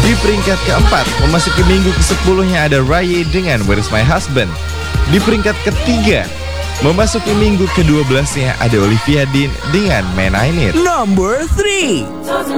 Di peringkat keempat, memasuki minggu ke-10-nya ada Rye dengan Where's My Husband. Di peringkat ketiga, memasuki minggu ke-12-nya ada Olivia Dean dengan Man I Need. Number 3.